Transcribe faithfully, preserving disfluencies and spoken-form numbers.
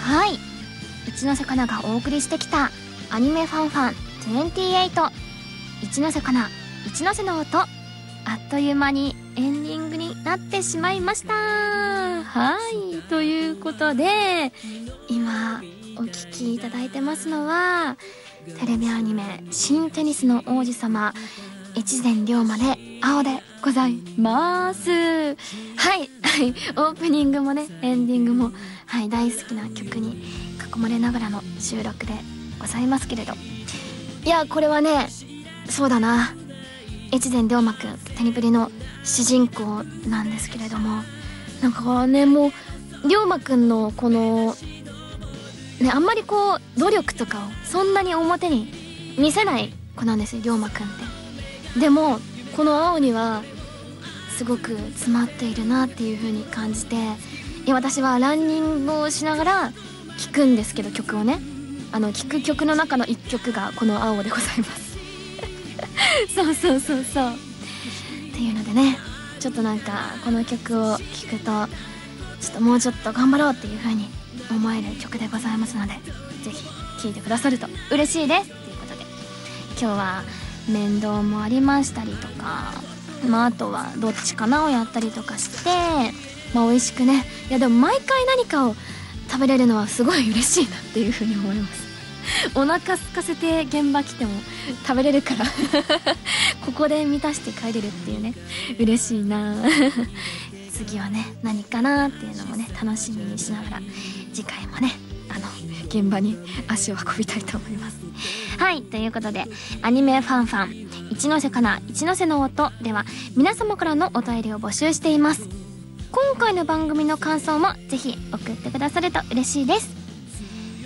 はい、一ノ瀬かながお送りしてきたアニメファンファンにじゅうはち、一ノ瀬かな一ノ瀬の音、あっという間にエンディングになってしまいました。はい、ということで今お聞きいただいてますのはテレビアニメ新テニスの王子様越前龍馬で青でございます。はい、はい、オープニングもねエンディングも、はい、大好きな曲に囲まれながらの収録でございますけれど、いやこれはね、そうだな、越前龍馬くんテニプリの主人公なんですけれども、なんかねもう龍馬くんのこのね、あんまりこう努力とかをそんなに表に見せない子なんですよ龍馬くんって。でもこの青にはすごく詰まっているなっていう風に感じて、いや私はランニングをしながら聴くんですけど、曲をね、あの聴く曲の中の一曲がこの青でございますそうそうそうそうっていうのでね、ちょっとなんかこの曲を聴くとちょっともうちょっと頑張ろうっていう風に思える曲でございますので、ぜひ聴いてくださると嬉しいですということで、今日は面倒もありましたりとか、まああとはどっちかなをやったりとかして、まあ美味しくね、いやでも毎回何かを食べれるのはすごい嬉しいなっていう風に思いますお腹空かせて現場来ても食べれるからここで満たして帰れるっていうね、嬉しいな次はね何かなっていうのもね楽しみにしながら次回もねあの現場に足を運びたいと思います。はい、ということでアニメファンファン一ノ瀬かな一ノ瀬の音では皆様からのお便りを募集しています。今回の番組の感想もぜひ送ってくださると嬉しいです。